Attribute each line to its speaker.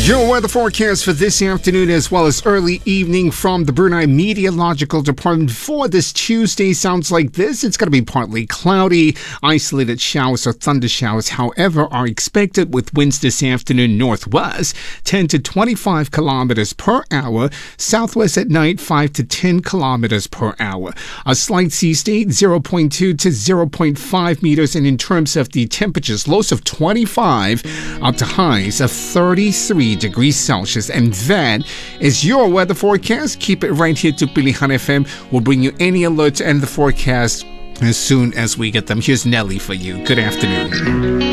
Speaker 1: Your weather forecast for this afternoon as well as early evening from the Brunei Meteorological Department for this Tuesday sounds like this. It's going to be partly cloudy. Isolated showers or thunder showers, however, are expected with winds this afternoon northwest 10 to 25 kilometers per hour. Southwest at night 5 to 10 kilometers per hour. A slight sea state 0.2 to 0.5 meters. And in terms of the temperatures, lows of 25 up to highs of 33 degrees Celsius. And that is your weather forecast. Keep it right here to Pilihan FM. We'll bring you any alerts and the forecast as soon as we get them. Here's Nelly for you. Good afternoon.